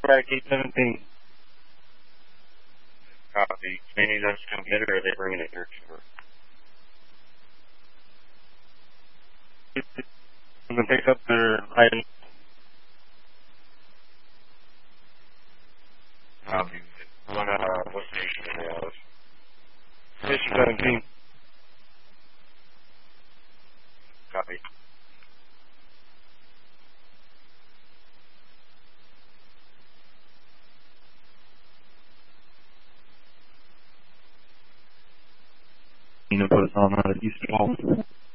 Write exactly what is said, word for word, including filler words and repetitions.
Track eight seventeen. Copy. Do they need us to come get it, or are they bringing it here to her? I'm going to pick up their item. Copy. What, uh, what station are they out of? Station seventeen. Copy. You know, put us on out of East Wall.